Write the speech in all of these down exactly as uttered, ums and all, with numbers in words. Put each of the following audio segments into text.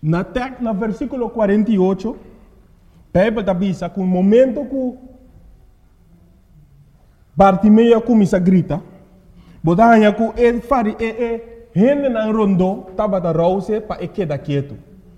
Na tek, na versículo cuarenta y ocho, Bíblia avisa que o momento que Bartimeu começa a gritar, botanha que ele fari e e gente na rondo tava da rouse para quedar quieto.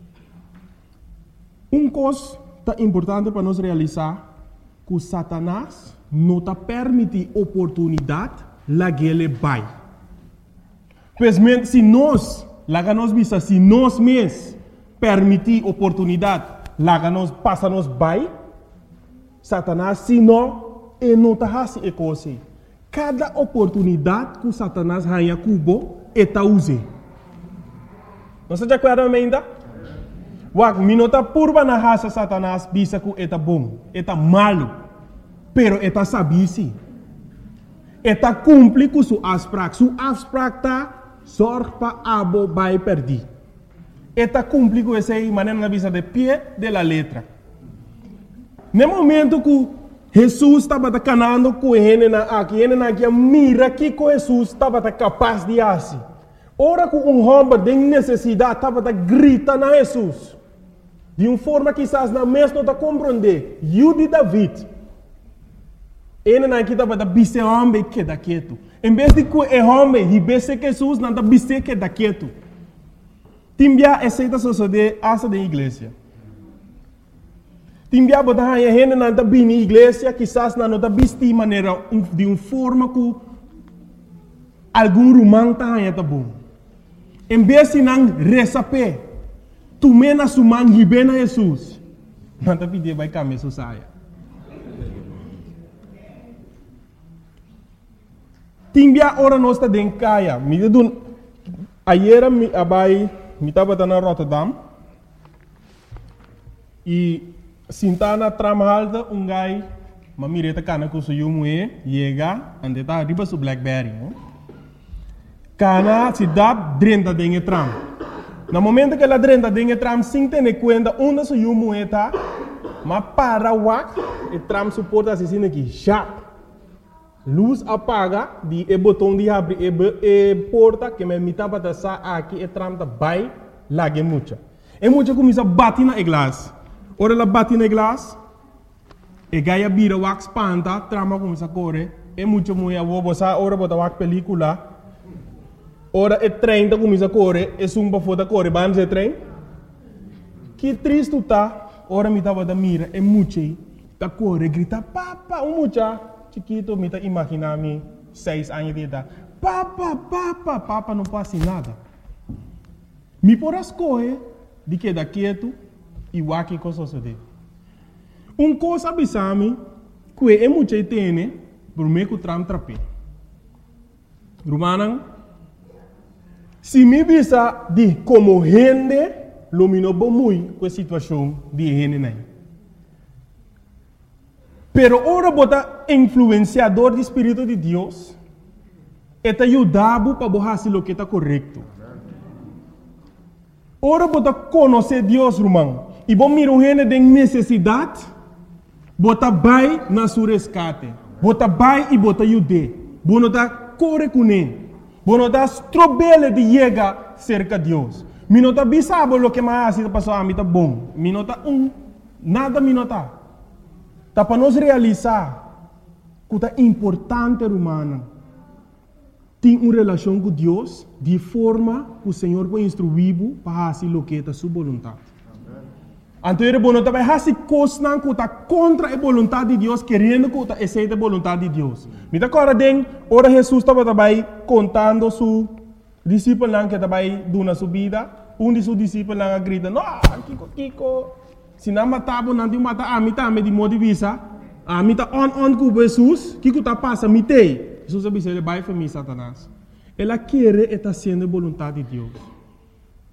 Um coisa tá importante para nós realizar que Satanás não tá permite oportunidade lá que ele vai. Pois se nós, lá que nós visa, se nós mesmos permitir oportunidade, lá que nós passa nós vai, Satanás se não, ele não tá assim e coisa. Cada oportunidade que Satanás ganha cubo, ele tá usando. Não se acorda ainda? Wak, minota purba na raça Satanás bisa que ele tá bom, ele tá malo, pero ele tá sabisi. Ele tá cumpre com sua asprak, sua asprak tá sorte para abo vai perder. Ele tá cumpre com essa maneira na visa de pé de la letra. No momento que Jesus estava canando com ele na aqui, ele na aqui mira que com Jesus estava capaz de fazer. Ora que um homem de necessidade estava grita na Jesus. De uma forma que quizás na mesma não compreender. Eu de David. Ele não estava da bise homem que da quieto. Em vez de que o homem ribesse Jesus, não da bise que da quieto. Timbia aceita sociedade asa da igreja. Timbia botar a gente não da bini igreja, quizás não da bise de maneira de uma forma que algum romano tá aí tá bom. Em vez de não receber tu mena sumang hibe na Jesus. Manta pide vai kami so saya. Timbia ora nosta den kaya. Mi dun ayera mi abai mi tava na Rotterdam. E sintana tramhalda um gai mamireta kana ku suyu mue yega ande ta riba su Blackberry. Kana si dab drenta den tram. No momento que ela drenta dengue tram sem ter conta onde se o moeda, mas para o wak, o tram suporta assim aqui, já. Luz apaga, de e botão de abrir e, e porta que me mita para passar aqui, o tram tá vai lá que muita. E muita começa a bater na glass. Ora ela bate na glass, e gaia bira wak spanta, trama começa a correr, e muita moeda vou botar ora botar wak película. Ora o trem está começando a correr, e sumba foda correr, vamos o trem. Que triste tá, ora me tava da mira, e muche, tá correr, grita, papa, um mucha, chiquito, me tá imaginar me seis anos de idade, papa, papa, papa não passa nada. Me por as correr, de que da quieto, e o aqui com suceder. Um coisa abisame, que é muche tem, por meio que o tram trape. Romanan, se me visa de como gente, lumino muito com a situação de gente nem. Pero ora bota influenciador do Espírito de Deus, eta ajudado para fazer o que está correto. Ora bota conhecer Deus, irmão, e bom mira gente de necessidade, bota vai na sua resgate, bota vai e bota ajude, bota corre com ele. Bueno, das trobele de llegar cerca de Deus. Minota bisabo lo que mais está passando a mim tá bom. Minota um, nada minota. Tá para nós realizar que é importante humana. Tem uma relação com Deus de forma que o Senhor vai instruir para fazer o que é a sua vontade. Então, ele não vai fazer coisas que está contra a vontade de Deus, querendo que está aceita a vontade de Deus. Me dá agora, ora Jesus estava também contando su discípulo que estava dando sua vida. Um de seus discípulos grita, não, Kiko, Kiko, se não matava, não te mata, a mim também de modo de vista, a mim está on, on com Jesus, Kiko está passando, me tem. Jesus disse, ele vai para mim, Satanás. Ela quer estar sendo a vontade de Deus.